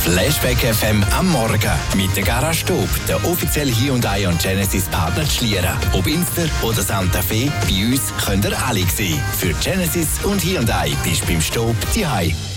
Flashback FM am Morgen mit der Garage Stub, der offizielle Hyundai und Genesis Partner Schlieren. Ob Inster oder Santa Fe, bei uns könnt ihr alle sehen. Für Genesis und Hyundai bist du beim Stub zu Hause.